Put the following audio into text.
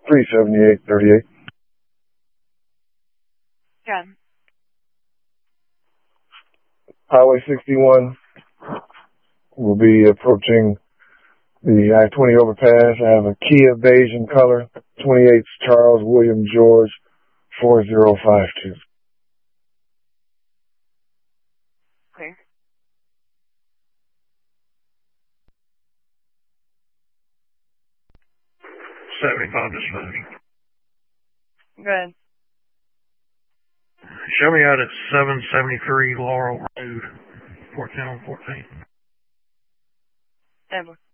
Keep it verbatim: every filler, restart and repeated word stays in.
three seventy-eight thirty-eight. Good. Highway sixty-one will be approaching the I twenty overpass. I have a Kia beige in color, twenty-eight Charles William George, four zero five two. Okay. seventy-five dispatch. Good. Show me out at seven seventy-three Laurel Road, fourteen on fourteen. Edward.